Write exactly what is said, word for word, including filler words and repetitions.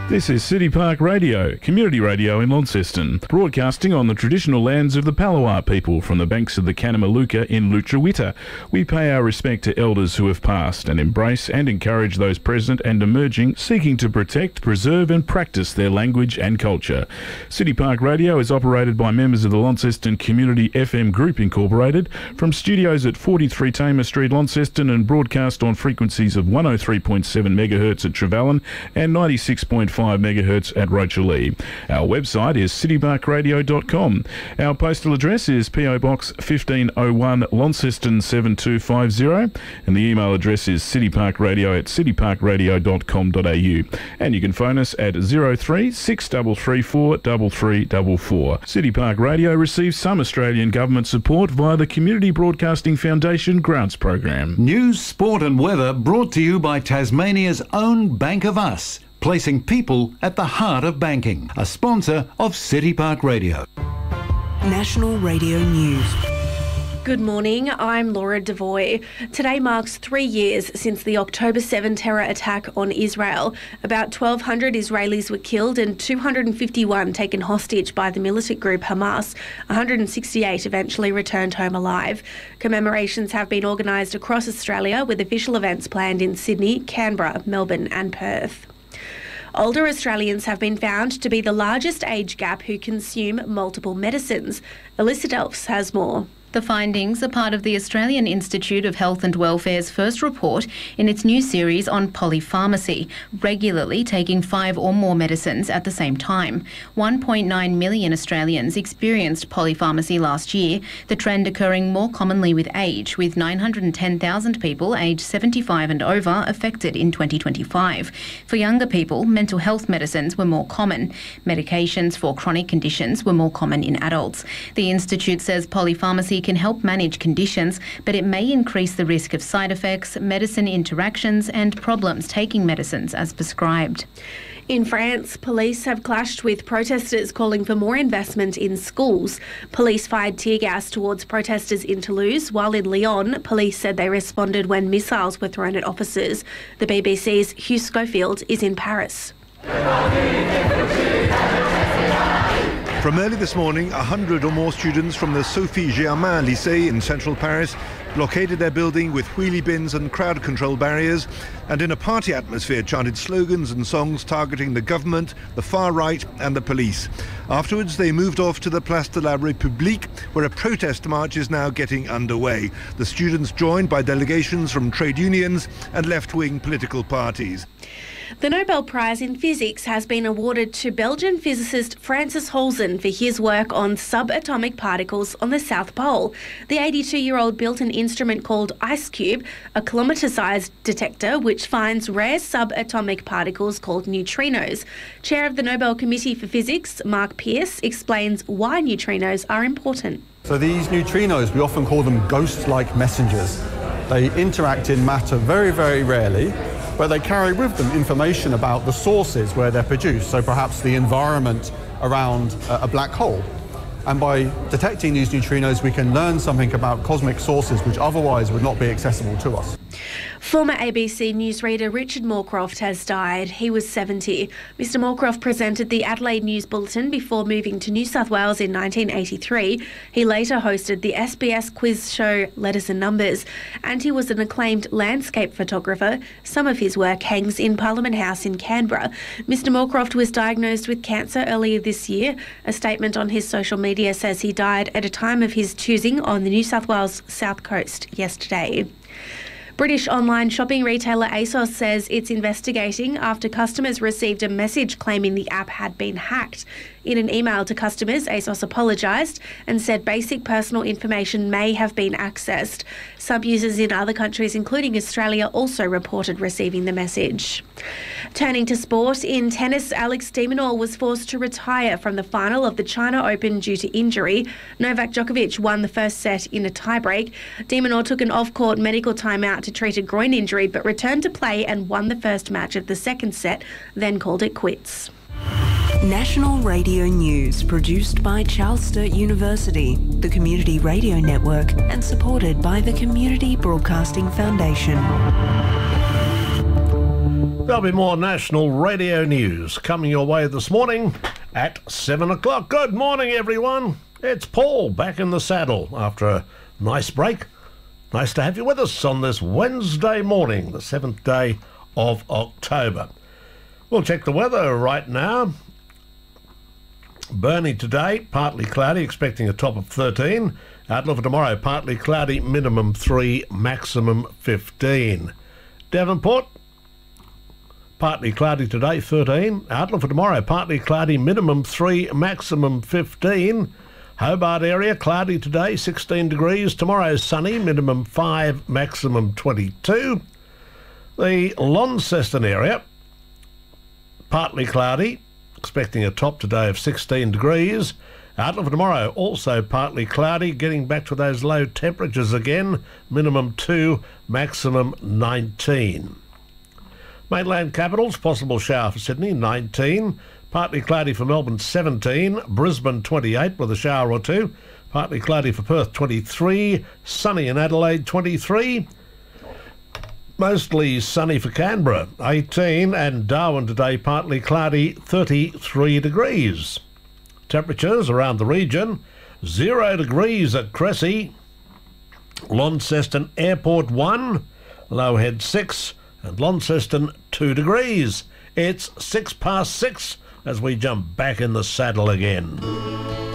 This is City Park Radio, community radio in Launceston, broadcasting on the traditional lands of the Palawa people from the banks of the Kanamaluka in Lutruwita. We pay our respect to elders who have passed and embrace and encourage those present and emerging, seeking to protect, preserve and practice their language and culture. City Park Radio is operated by members of the Launceston Community F M Group Incorporated from studios at forty-three Tamer Street, Launceston, and broadcast on frequencies of one oh three point seven megahertz at Trevally and ninety-six point five megahertz at Rochalee. Our website is city park radio dot com. Our postal address is P O Box fifteen oh one, Launceston seven two five zero, and the email address is cityparkradio at city park radio dot com dot a u. And you can phone us at zero three six three three four three three four four. City Park Radio receives some Australian government support via the Community Broadcasting Foundation grants program. News, sport and weather brought to you by Tasmania's own Bank of Us, placing people at the heart of banking. A sponsor of City Park Radio. National Radio News. Good morning, I'm Laura Devoy. Today marks three years since the October seventh terror attack on Israel. About twelve hundred Israelis were killed and two hundred fifty-one taken hostage by the militant group Hamas. one hundred sixty-eight eventually returned home alive. Commemorations have been organised across Australia with official events planned in Sydney, Canberra, Melbourne and Perth. Older Australians have been found to be the largest age gap who consume multiple medicines. Alyssa Delphs has more. The findings are part of the Australian Institute of Health and Welfare's first report in its new series on polypharmacy, regularly taking five or more medicines at the same time. one point nine million Australians experienced polypharmacy last year, the trend occurring more commonly with age, with nine hundred ten thousand people aged seventy-five and over affected in twenty twenty-five. For younger people, mental health medicines were more common. Medications for chronic conditions were more common in adults. The Institute says polypharmacy can help manage conditions, but it may increase the risk of side effects, medicine interactions and problems taking medicines as prescribed. In France, police have clashed with protesters calling for more investment in schools. Police fired tear gas towards protesters in Toulouse, while in Lyon, police said they responded when missiles were thrown at officers. The B B C's Hugh Schofield is in Paris. From early this morning, a hundred or more students from the Sophie Germain Lycée in central Paris blockaded their building with wheelie bins and crowd control barriers, and in a party atmosphere chanted slogans and songs targeting the government, the far right and the police. Afterwards, they moved off to the Place de la République, where a protest march is now getting underway. The students joined by delegations from trade unions and left-wing political parties. The Nobel Prize in Physics has been awarded to Belgian physicist Francis Holzen for his work on subatomic particles on the South Pole. The eighty-two-year-old built an instrument called IceCube, a kilometre-sized detector which finds rare subatomic particles called neutrinos. Chair of the Nobel Committee for Physics, Mark Pearce, explains why neutrinos are important. So these neutrinos, we often call them ghost-like messengers. They interact in matter very, very rarely, but they carry with them information about the sources where they're produced, so perhaps the environment around a black hole. And by detecting these neutrinos, we can learn something about cosmic sources which otherwise would not be accessible to us. Former A B C newsreader Richard Moorcroft has died. He was seventy. Mister Moorcroft presented the Adelaide News Bulletin before moving to New South Wales in nineteen eighty-three. He later hosted the S B S quiz show Letters and Numbers, and he was an acclaimed landscape photographer. Some of his work hangs in Parliament House in Canberra. Mister Moorcroft was diagnosed with cancer earlier this year. A statement on his social media says he died at a time of his choosing on the New South Wales South Coast yesterday. British online shopping retailer ASOS says it's investigating after customers received a message claiming the app had been hacked. In an email to customers, ASOS apologised and said basic personal information may have been accessed. Some users in other countries, including Australia, also reported receiving the message. Turning to sport, in tennis, Alex de Minaur was forced to retire from the final of the China Open due to injury. Novak Djokovic won the first set in a tiebreak. De Minaur took an off-court medical timeout to treat a groin injury, but returned to play and won the first match of the second set, then called it quits. National Radio News, produced by Charles Sturt University, the Community Radio Network, and supported by the Community Broadcasting Foundation. There'll be more national radio news coming your way this morning at seven o'clock. Good morning, everyone. It's Paul back in the saddle after a nice break. Nice to have you with us on this Wednesday morning, the seventh day of October. We'll check the weather right now. Burnie today, partly cloudy, expecting a top of thirteen. Outlook for tomorrow, partly cloudy, minimum three, maximum fifteen. Devonport, partly cloudy today, thirteen. Outlook for tomorrow, partly cloudy, minimum three, maximum fifteen. Hobart area, cloudy today, sixteen degrees. Tomorrow, sunny, minimum five, maximum twenty-two. The Launceston area, partly cloudy, expecting a top today of sixteen degrees. Outlook for tomorrow, also partly cloudy, getting back to those low temperatures again, minimum two, maximum nineteen. Mainland capitals, possible shower for Sydney, nineteen. Partly cloudy for Melbourne, seventeen. Brisbane, twenty-eight, with a shower or two. Partly cloudy for Perth, twenty-three. Sunny in Adelaide, twenty-three. Mostly sunny for Canberra, eighteen. And Darwin today, partly cloudy, thirty-three degrees. Temperatures around the region, zero degrees at Cressy. Launceston Airport, one. Lowhead, six. And Launceston, two degrees. It's six past six as we jump back in the saddle again.